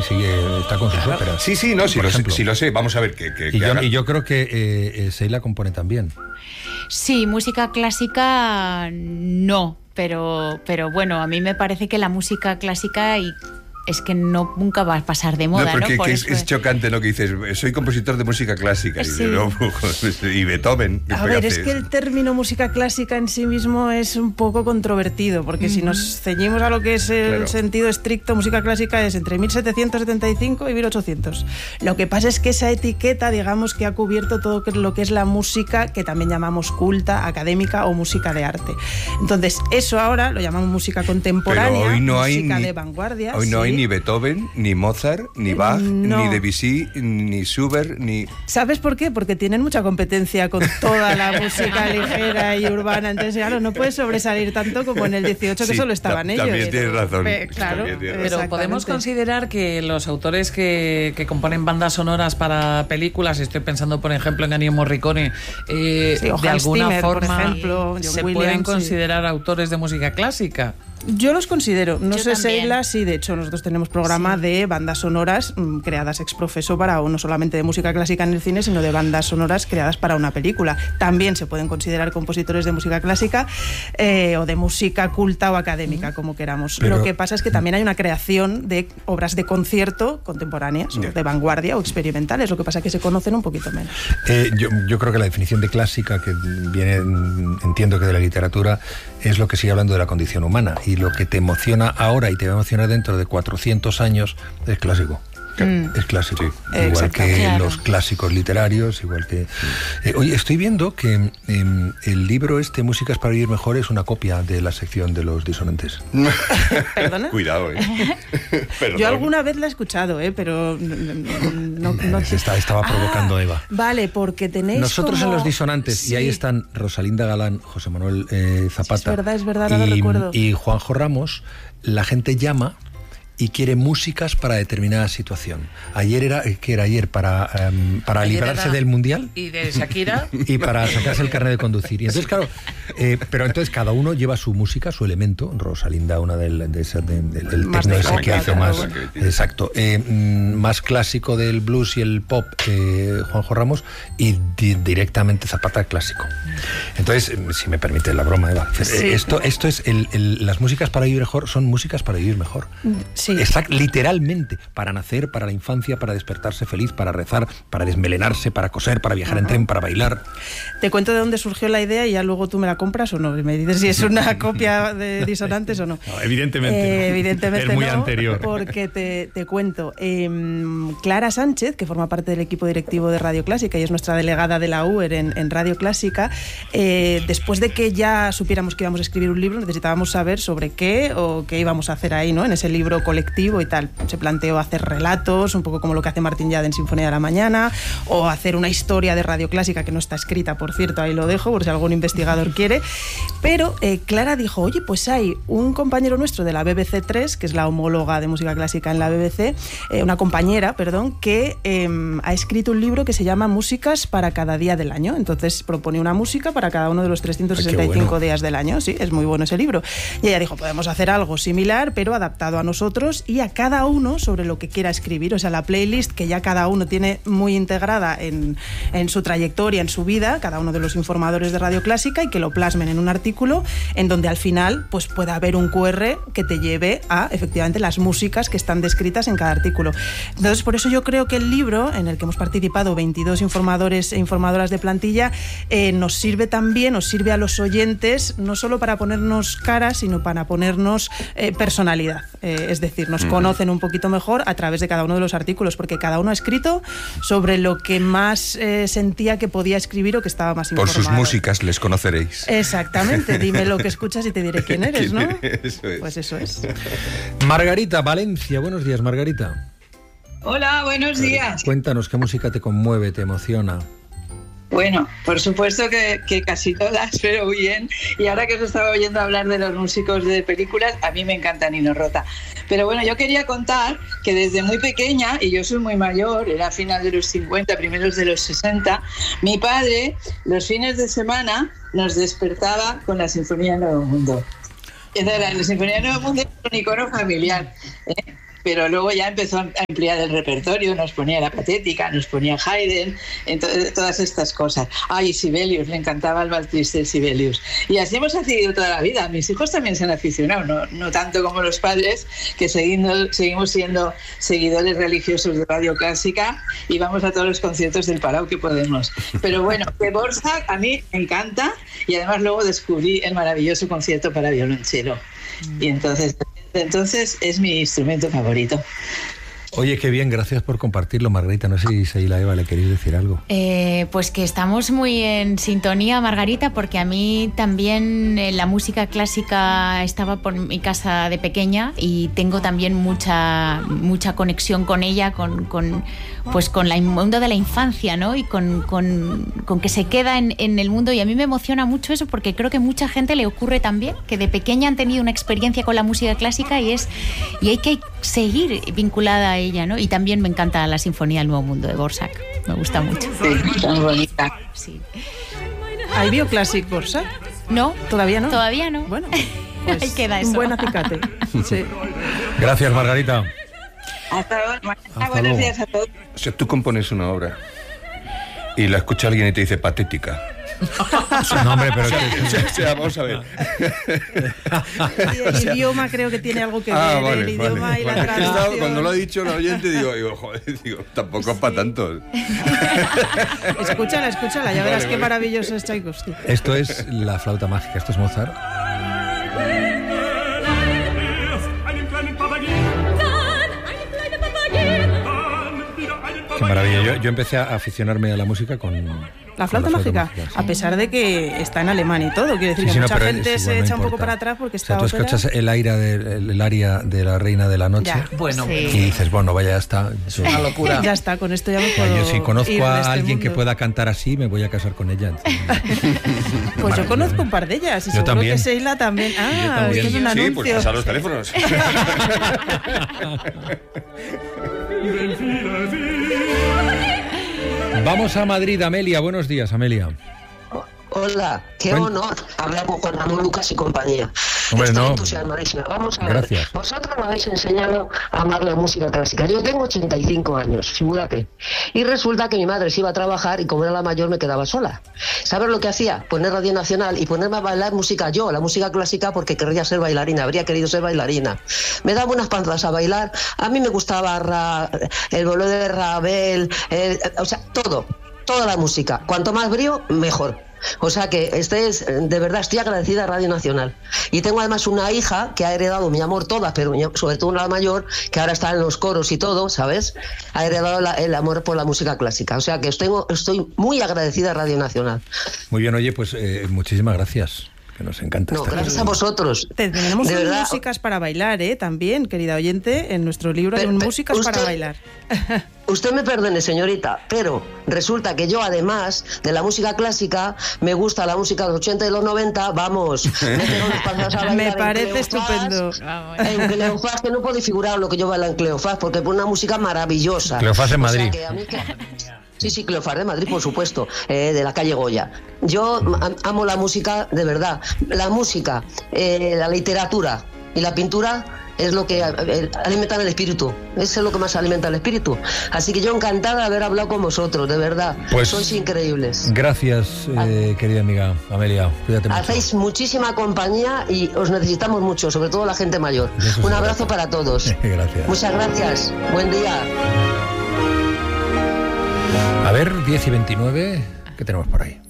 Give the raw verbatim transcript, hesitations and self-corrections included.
sigue, está con sus claro. óperas. Sí, sí, no, sí lo, sé, sí lo sé. Vamos a ver que... que, y, que yo, haga... y yo creo que eh, eh, Seila compone también. Sí, música clásica no, pero, pero bueno, a mí me parece que la música clásica y es que no nunca va a pasar de moda, no, porque ¿no? Por que eso es, es chocante, ¿no? Que dices, soy compositor de música clásica. Sí. Y, no, y Beethoven. A ver, es que el término música clásica en sí mismo es un poco controvertido, porque mm. si nos ceñimos a lo que es el claro. sentido estricto, música clásica es entre mil setecientos setenta y cinco y mil ochocientos. Lo que pasa es que esa etiqueta, digamos, que ha cubierto todo lo que es la música, que también llamamos culta, académica o música de arte. Entonces, eso ahora lo llamamos música contemporánea, Pero hoy no música hay de ni, vanguardia. Hoy no sí. hay ni Beethoven, ni Mozart, ni Bach, no. ni Debussy, ni Schubert, ni... ¿Sabes por qué? Porque tienen mucha competencia con toda la música ligera y urbana. Entonces, claro, no puedes sobresalir tanto como en el dieciocho, que sí, solo estaban ellos. También tienes razón. Pe- claro, pero podemos considerar que los autores que, que componen bandas sonoras para películas, estoy pensando, por ejemplo, en Ennio Morricone, eh, sí, de alguna Zimmer, forma, por ejemplo, se Williams, pueden considerar sí. autores de música clásica. Yo los considero, no Yo sé, también. Seila, sí, de hecho nosotros tenemos programa sí. de bandas sonoras mmm, creadas ex profeso para, o no solamente de música clásica en el cine, sino de bandas sonoras creadas para una película. También se pueden considerar compositores de música clásica eh, o de música culta o académica, como queramos. Pero, lo que pasa es que también hay una creación de obras de concierto contemporáneas, yeah. de vanguardia o experimentales, lo que pasa es que se conocen un poquito menos. Eh, yo, yo creo que la definición de clásica, que viene, entiendo que de la literatura, es lo que sigue hablando de la condición humana. Y lo que te emociona ahora y te va a emocionar dentro de cuatrocientos años es clásico. Mm. Es clásico. Sí. Igual que claro. los clásicos literarios, igual que... Eh, oye, estoy viendo que eh, el libro este, Músicas para vivir mejor, es una copia de la sección de los disonantes. ¿Perdona? Cuidado, ¿eh? Yo alguna vez la he escuchado, ¿eh? Pero no... no, no te... Está, estaba provocando ah, Eva. Vale, porque tenéis Nosotros como... en los disonantes, sí. y ahí están Rosalinda Galán, José Manuel eh, Zapata... Sí, es verdad, es verdad, ahora y, recuerdo. Y Juanjo Ramos, la gente llama... y quiere músicas para determinada situación. Ayer era, ¿qué era ayer? Para, um, para ayer librarse del Mundial. Y de Shakira. Y para sacarse el carnet de conducir. Y entonces, claro, eh, pero entonces cada uno lleva su música, su elemento. Rosalinda, una del, de esa, de, del, del más techno de ese que hizo claro, más, bueno. exacto, eh, más clásico del blues y el pop, eh, Juanjo Ramos, y di, directamente Zapata clásico. Entonces, si me permite la broma, Eva, sí. esto, esto es, el, el, las músicas para vivir mejor son músicas para vivir mejor. Sí. Exact, literalmente, para nacer, para la infancia, para despertarse feliz, para rezar, para desmelenarse, para coser, para viajar uh-huh. en tren, para bailar. Te cuento de dónde surgió la idea y ya luego tú me la compras o no, y me dices si es una copia de disonantes o no. no evidentemente eh, no. Evidentemente es muy no, anterior. Porque te, te cuento. Eh, Clara Sánchez, que forma parte del equipo directivo de Radio Clásica y es nuestra delegada de la U E R en, en Radio Clásica, eh, después de que ya supiéramos que íbamos a escribir un libro, necesitábamos saber sobre qué o qué íbamos a hacer ahí, ¿no? En ese libro colectivo y tal. Se planteó hacer relatos, un poco como lo que hace Martín Yade en Sinfonía de la Mañana, o hacer una historia de Radio Clásica que no está escrita, por cierto, ahí lo dejo, por si algún investigador quiere. Pero eh, Clara dijo, oye, pues hay un compañero nuestro de la B B C tres, que es la homóloga de música clásica en la B B C, eh, una compañera, perdón, que eh, ha escrito un libro que se llama Músicas para cada día del año. Entonces propone una música para cada uno de los trescientos sesenta y cinco Ay, bueno. días del año. Sí, es muy bueno ese libro. Y ella dijo, podemos hacer algo similar, pero adaptado a nosotros y a cada uno sobre lo que quiera escribir. O sea, la playlist que ya cada uno tiene muy integrada en, en su trayectoria, en su vida, cada uno de los informadores de Radio Clásica, y que lo plasmen en un artículo en donde al final pues pueda haber un cu erre que te lleve a, efectivamente, las músicas que están descritas en cada artículo. Entonces, por eso yo creo que el libro, en el que hemos participado veintidós informadores e informadoras de plantilla, eh, nos sirve también, nos sirve a los oyentes, no solo para ponernos cara, sino para ponernos eh, personalidad. Eh, es decir, nos mm. conocen un poquito mejor a través de cada uno de los artículos, porque cada uno ha escrito sobre lo que más eh, sentía que podía escribir o que estaba más informado. Por sus músicas les conoceréis. Exactamente, dime lo que escuchas y te diré quién eres, ¿no? Eso es. Pues eso es. Margarita, Valencia, buenos días, Margarita. Hola, buenos días. Cuéntanos, ¿qué música te conmueve, te emociona? Bueno, por supuesto que, que casi todas, pero bien. Y ahora que os estaba oyendo hablar de los músicos de películas, a mí me encanta Nino Rota. Pero bueno, yo quería contar que desde muy pequeña, y yo soy muy mayor, era final de los cincuenta, primeros de los sesenta, mi padre los fines de semana nos despertaba con la Sinfonía del Nuevo Mundo. Entonces, la Sinfonía del Nuevo Mundo es un icono familiar, ¿eh? pero luego ya empezó a ampliar el repertorio, nos ponía la Patética, nos ponía Haydn, entonces, todas estas cosas. Ay, Sibelius, le encantaba el Vals Triste de Sibelius. Y así hemos seguido toda la vida. Mis hijos también se han aficionado, no, no tanto como los padres, que seguindo, seguimos siendo seguidores religiosos de Radio Clásica y vamos a todos los conciertos del Palau que podemos. Pero bueno, de Dvořák a mí me encanta y además luego descubrí el maravilloso concierto para violonchelo. Y entonces, entonces es mi instrumento favorito. Oye, qué bien, gracias por compartirlo, Margarita. No sé si Seila, Eva, le queréis decir algo. Eh, pues que estamos muy en sintonía, Margarita, porque a mí también eh, la música clásica estaba por mi casa de pequeña y tengo también mucha mucha conexión con ella, con, con pues con el mundo de la infancia, ¿no? Y con, con, con que se queda en, en el mundo. Y a mí me emociona mucho eso porque creo que mucha gente le ocurre también, que de pequeña han tenido una experiencia con la música clásica y es y hay que seguir vinculada a ella, ¿no? Y también me encanta la Sinfonía del Nuevo Mundo de Dvořák. Me gusta mucho. Sí, tan bonita. Sí. ¿Hay Bioclassic Dvořák? No. ¿Todavía no? Todavía no. Bueno, pues ahí queda eso. Un buen acicate. Sí. Gracias, Margarita. Hasta luego. Hasta Buenos luego. días a todos. O sea, tú compones una obra y la escucha alguien y te dice Patética. No, hombre, pero... O sea, o sea, vamos a ver. Y el O sea, idioma creo que tiene algo que ver, Ah, vale, el idioma vale, y la vale. Es que estaba- traducción. Cuando lo ha dicho el oyente, digo, digo, joder, digo, tampoco es para tanto. Escúchala, escúchala, ya Vale, verás qué vale. maravilloso es Tchaikovsky. Esto es la flauta mágica, esto es Mozart. Qué maravilla. Yo, yo empecé a aficionarme a la música con... La flauta con mágica, sí. a pesar de que está en alemán y todo, quiere decir Sí, que sí, no, mucha pero gente es se igual, no echa un poco importa. para atrás porque O sea, esta tú ópera... escuchas el aire de, el, el aria de la Reina de la Noche Ya. Bueno, Sí. y dices, bueno, vaya, ya está. Yo, una locura. Ya está, con esto ya me o sea, puedo yo si ir conozco de a este alguien que mundo. pueda cantar así, me voy a casar con ella. Entonces, Pues yo conozco un par de ellas y Yo seguro también. que Seila también. Ah, también. esto es un Sí, anuncio. pues pasar los teléfonos. Vamos a Madrid, Amelia. Buenos días, Amelia. Hola, qué Buen- honor hablar con Juan Ramón Lucas y compañía. Hombre, Estoy no. entusiasmadísima. Vamos a ver. Gracias. Vosotros me habéis enseñado a amar la música clásica. Yo tengo ochenta y cinco años, figúrate. Y resulta que mi madre se iba a trabajar y como era la mayor me quedaba sola. ¿Sabes lo que hacía? Poner Radio Nacional y ponerme a bailar música yo, la música clásica, porque querría ser bailarina, habría querido ser bailarina. Me daba unas panzas a bailar. A mí me gustaba Ra- el bolero de Ravel, el- o sea, todo. Toda la música. Cuanto más brío, mejor. O sea que este es, de verdad, estoy agradecida a Radio Nacional. Y tengo además una hija que ha heredado mi amor todas, pero mi- sobre todo una mayor, que ahora está en los coros y todo, ¿sabes? Ha heredado la- el amor por la música clásica. O sea que estoy, estoy muy agradecida a Radio Nacional. Muy bien, oye, pues eh, muchísimas gracias. Que nos encanta No, estar gracias a aquí. vosotros. Tenemos De un verdad. músicas para bailar, ¿eh? También, querida oyente, en nuestro libro hay Pero- un pero músicas para usted- bailar. Usted me perdone, señorita, pero resulta que yo, además de la música clásica, me gusta la música de los ochenta y los noventa, vamos, me pego unas panzas a bailar Me en parece Cleofás, estupendo. En Cleofás, que no puedo figurar lo que yo bailo en Cleofás, porque es una música maravillosa. Cleofás en O sea Madrid. que a mí que- Sí, sí, Cleofás de Madrid, por supuesto, eh, de la calle Goya. Yo am- amo la música de verdad. La música, eh, la literatura y la pintura es lo que eh, alimenta el espíritu. Eso es lo que más alimenta el espíritu. Así que yo encantada de haber hablado con vosotros, de verdad. Pues- Sois increíbles. Gracias, eh, querida amiga Amelia. Cuídate mucho. Hacéis muchísima compañía y os necesitamos mucho, sobre todo la gente mayor. Eso es Un verdad. abrazo para todos. Gracias. Muchas gracias. Buen día. A ver, diez y veintinueve, ¿qué tenemos por ahí?